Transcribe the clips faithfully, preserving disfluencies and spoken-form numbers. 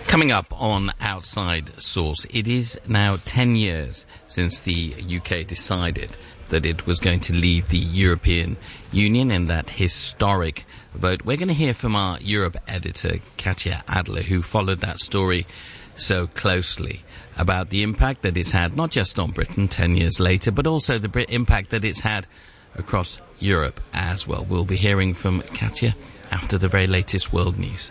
Coming up on Outside Source, it is now ten years since the U K decided that it was going to leave the European Union in that historic vote. We're going to hear from our Europe editor, Katya Adler, who followed that story so closely, about the impact that it's had, not just on Britain ten years later, but also the Brit- impact that it's had across Europe as well. We'll be hearing from Katya after the very latest world news.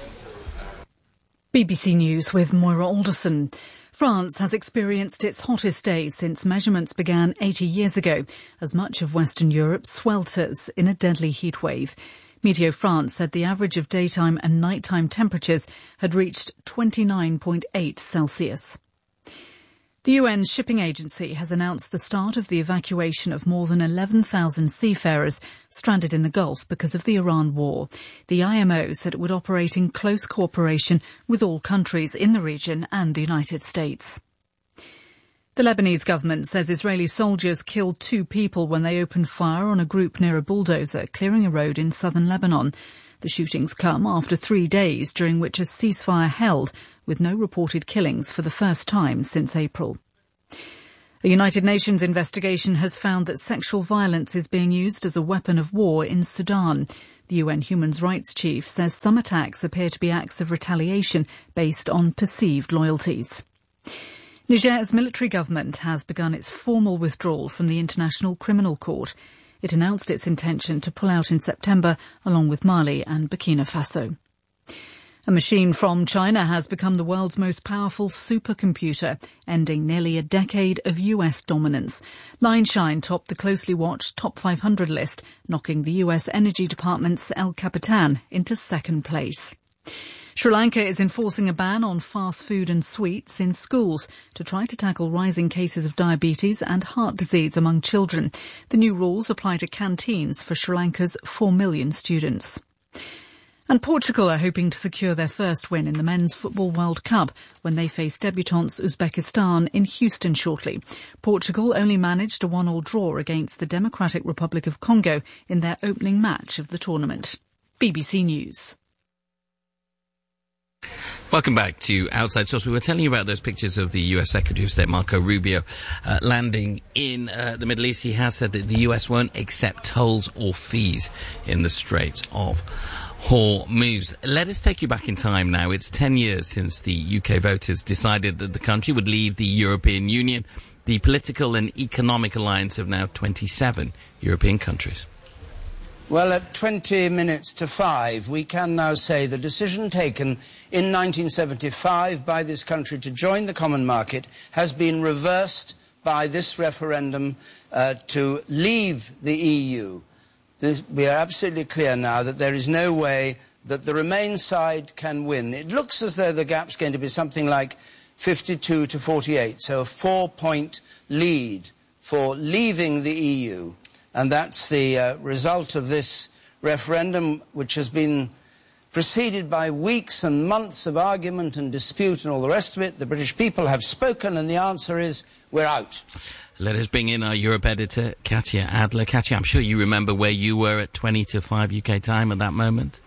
B B C News with Moira Alderson. France has experienced its hottest day since measurements began eighty years ago, as much of Western Europe swelters in a deadly heatwave. Meteo France said the average of daytime and nighttime temperatures had reached twenty-nine point eight Celsius. The U N's shipping agency has announced the start of the evacuation of more than eleven thousand seafarers stranded in the Gulf because of the Iran war. The I M O said it would operate in close cooperation with all countries in the region and the United States. The Lebanese government says Israeli soldiers killed two people when they opened fire on a group near a bulldozer clearing a road in southern Lebanon. The shootings come after three days during which a ceasefire held, with no reported killings for the first time since April. A United Nations investigation has found that sexual violence is being used as a weapon of war in Sudan. The U N Human Rights Chief says some attacks appear to be acts of retaliation based on perceived loyalties. Niger's military government has begun its formal withdrawal from the International Criminal Court. It announced its intention to pull out in September, along with Mali and Burkina Faso. A machine from China has become the world's most powerful supercomputer, ending nearly a decade of U S dominance. Lineshine topped the closely watched Top five hundred list, knocking the U S Energy Department's El Capitan into second place. Sri Lanka is enforcing a ban on fast food and sweets in schools to try to tackle rising cases of diabetes and heart disease among children. The new rules apply to canteens for Sri Lanka's four million students. And Portugal are hoping to secure their first win in the Men's Football World Cup when they face debutants Uzbekistan in Houston shortly. Portugal only managed a one-all draw against the Democratic Republic of Congo in their opening match of the tournament. B B C News. Welcome back to Outside Source. We were telling you about those pictures of the U S Secretary of State Marco Rubio uh, landing in uh, the Middle East. He has said that the U S won't accept tolls or fees in the Strait of Hormuz. Let us take you back in time now. It's ten years since the U K voters decided that the country would leave the European Union, the political and economic alliance of now twenty-seven European countries. Well, at twenty minutes to five, we can now say the decision taken in nineteen seventy-five by this country to join the common market has been reversed by this referendum uh, to leave the E U. This, we are absolutely clear now that there is no way that the Remain side can win. It looks as though the gap's going to be something like fifty-two to forty-eight, so a four-point lead for leaving the E U. And that's the uh, result of this referendum, which has been preceded by weeks and months of argument and dispute and all the rest of it. The British people have spoken, and the answer is we're out. Let us bring in our Europe editor, Katya Adler. Katya, I'm sure you remember where you were at twenty to five U K time at that moment.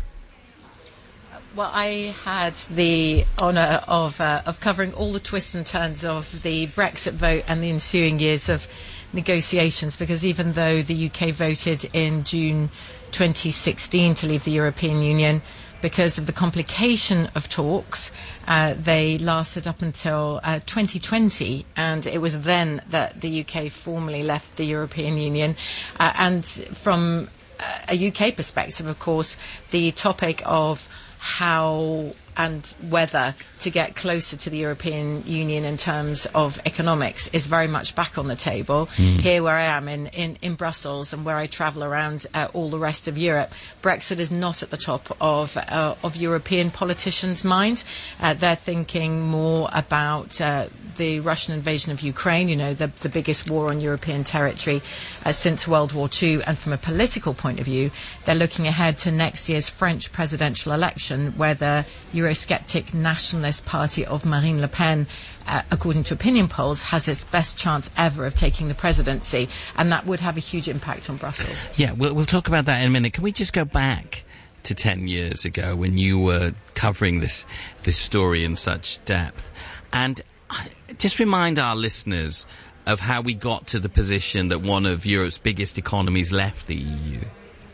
Well, I had the honour of uh, of covering all the twists and turns of the Brexit vote and the ensuing years of negotiations, because even though the U K voted in June twenty sixteen to leave the European Union, because of the complication of talks, uh, they lasted up until uh, twenty twenty, and it was then that the U K formally left the European Union. Uh, and from a U K perspective, of course, the topic of how and whether to get closer to the European Union in terms of economics is very much back on the table. Mm. Here where I am in, in, in Brussels and where I travel around uh, all the rest of Europe, Brexit is not at the top of, uh, of European politicians' minds. Uh, they're thinking more about uh, the Russian invasion of Ukraine, you know, the, the biggest war on European territory uh, since World War Two. And from a political point of view, they're looking ahead to next year's French presidential election, where the Eurosceptic nationalist party of Marine Le Pen, uh, according to opinion polls, has its best chance ever of taking the presidency. And that would have a huge impact on Brussels. Yeah, we'll, we'll talk about that in a minute. Can we just go back to ten years ago when you were covering this this story in such depth. And just remind our listeners of how we got to the position that one of Europe's biggest economies left the E U.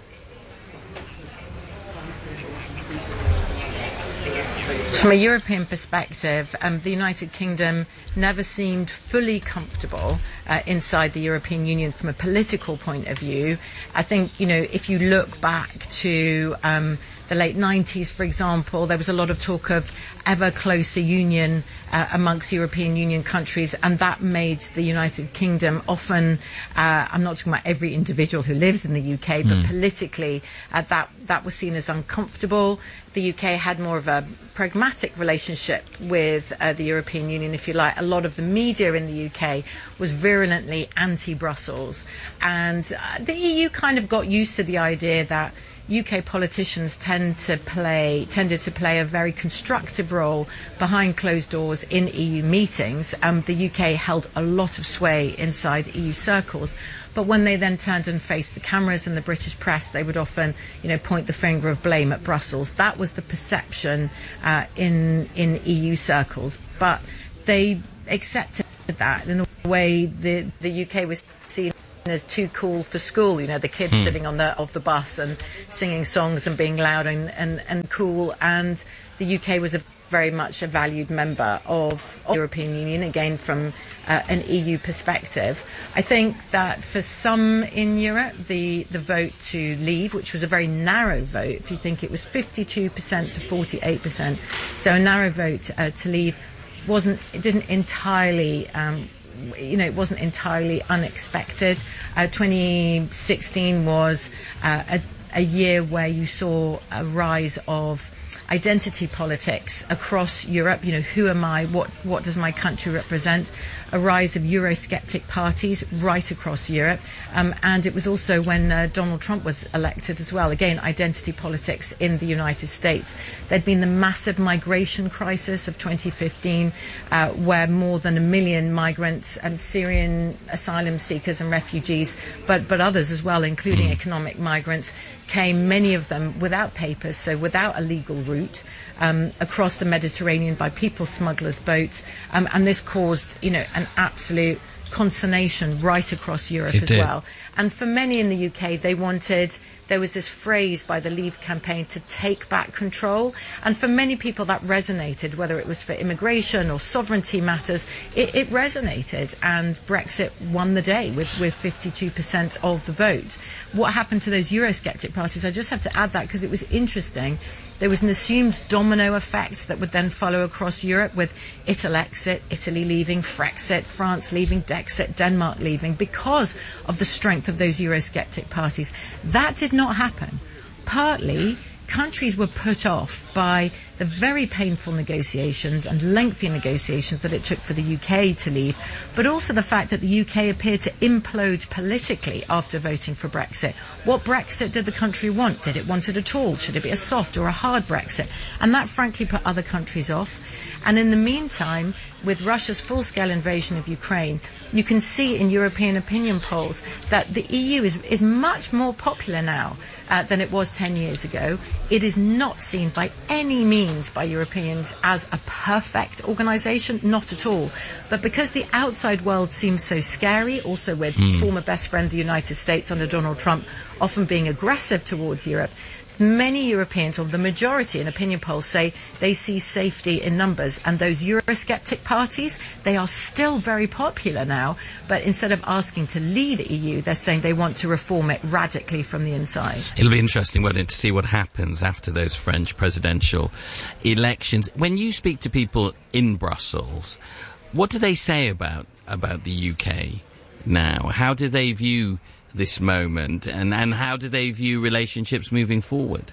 From a European perspective, um, the United Kingdom never seemed fully comfortable uh, inside the European Union from a political point of view. I think, you know, if you look back to um, the late nineties, for example, there was a lot of talk of ever closer union uh, amongst European Union countries, and that made the United Kingdom often, uh, I'm not talking about every individual who lives in the U K, but mm. politically uh, that, that was seen as uncomfortable. The U K had more of a pragmatic relationship with uh, the European Union, if you like. A lot of the media in the U K was virulently anti-Brussels, and uh, the E U kind of got used to the idea that U K politicians tend to play, tended to play a very constructive role behind closed doors in E U meetings. Um, the U K held a lot of sway inside E U circles. But when they then turned and faced the cameras and the British press, they would often, you know, point the finger of blame at Brussels. That was the perception uh, in in E U circles. But they accepted that in a way the the U K was seen as too cool for school. You know, the kids mm. sitting on the of the bus and singing songs and being loud and, and, and cool. And the U K was a very much a valued member of the European Union, again from uh, an E U perspective. I think that for some in Europe, the, the vote to leave, which was a very narrow vote, if you think it was fifty-two percent to forty-eight percent, so a narrow vote uh, to leave, wasn't, it didn't entirely um, you know, it wasn't entirely unexpected. Uh, twenty sixteen was uh, a, a year where you saw a rise of identity politics across Europe. You know, who am I? What what does my country represent? A rise of Eurosceptic parties right across Europe. Um, and it was also when uh, Donald Trump was elected as well. Again, identity politics in the United States. There'd been the massive migration crisis of twenty fifteen, uh, where more than a million migrants and Syrian asylum seekers and refugees, but, but others as well, including economic migrants, came, many of them without papers, so without a legal route, um, across the Mediterranean by people smugglers' boats, um, and this caused, you know, an absolute consternation right across Europe it as did. well. And for many in the U K, they wanted, there was this phrase by the Leave campaign to take back control. And for many people that resonated, whether it was for immigration or sovereignty matters, it, it resonated. And Brexit won the day with, with fifty-two percent of the vote. What happened to those Eurosceptic parties? I just have to add that because it was interesting. There was an assumed domino effect that would then follow across Europe with Italexit, Italy leaving, Frexit, France leaving, Dexit, Denmark leaving, because of the strength of those Eurosceptic parties. That did not happen. Partly, countries were put off by the very painful negotiations and lengthy negotiations that it took for the U K to leave, but also the fact that the U K appeared to implode politically after voting for Brexit. What Brexit did the country want? Did it want it at all? Should it be a soft or a hard Brexit? And that frankly put other countries off. And in the meantime, with Russia's full-scale invasion of Ukraine, you can see in European opinion polls that the E U is, is much more popular now uh, than it was ten years ago. It is not seen by any means by Europeans as a perfect organisation, not at all. But because the outside world seems so scary, also with mm. former best friend the United States under Donald Trump often being aggressive towards Europe, many Europeans, or the majority in opinion polls, say they see safety in numbers. And those Eurosceptic parties, they are still very popular now. But instead of asking to leave the E U, they're saying they want to reform it radically from the inside. It'll be interesting, won't it, to see what happens after those French presidential elections. When you speak to people in Brussels, what do they say about, about the U K now? How do they view this moment, and, and how do they view relationships moving forward?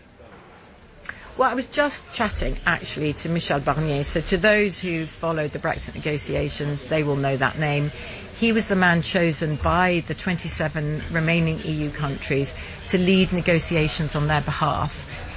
Well, I was just chatting, actually, to Michel Barnier. So to those who followed the Brexit negotiations, they will know that name. He was the man chosen by the twenty-seven remaining E U countries to lead negotiations on their behalf.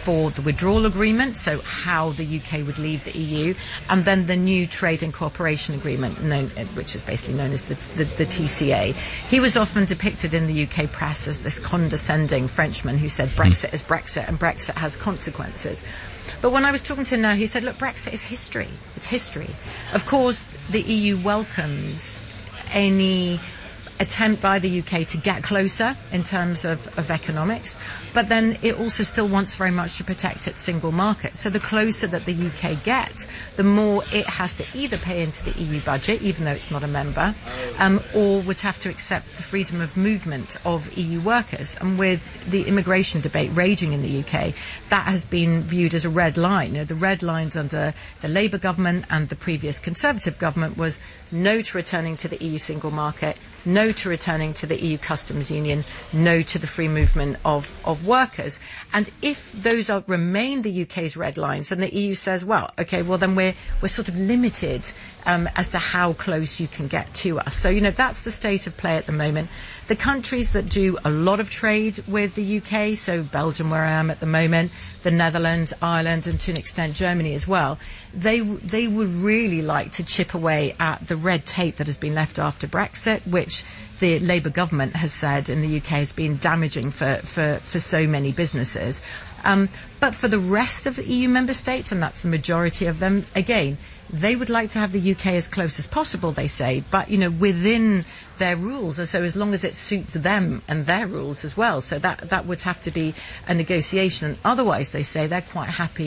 for the withdrawal agreement, so how the U K would leave the E U, and then the new trade and cooperation agreement, known, which is basically known as the, the, the T C A. He was often depicted in the U K press as this condescending Frenchman who said Brexit is Brexit and Brexit has consequences. But when I was talking to him now, he said, look, Brexit is history. It's history. Of course, the E U welcomes any attempt by the U K to get closer in terms of, of economics, but then it also still wants very much to protect its single market. So the closer that the U K gets, the more it has to either pay into the E U budget, even though it's not a member, um, or would have to accept the freedom of movement of E U workers. And with the immigration debate raging in the U K, that has been viewed as a red line. You know, the red lines under the Labour government and the previous Conservative government was no to returning to the E U single market, no to returning to the E U customs union, no to the free movement of, of workers. And if those are remain the U K's red lines, and the E U says, well, okay, well then we're we're sort of limited um, as to how close you can get to us. So, you know, that's the state of play at the moment. The countries that do a lot of trade with the U K, so Belgium, where I am at the moment, the Netherlands, Ireland, and to an extent Germany as well, they they would really like to chip away at the red tape that has been left after Brexit, which the Labour government has said in the U K has been damaging for, for, for so many businesses. Um, but for the rest of the E U member states, and that's the majority of them, again, they would like to have the U K as close as possible, they say, but, you know, within their rules, and so as long as it suits them and their rules as well. So that, that would have to be a negotiation. And otherwise, they say they're quite happy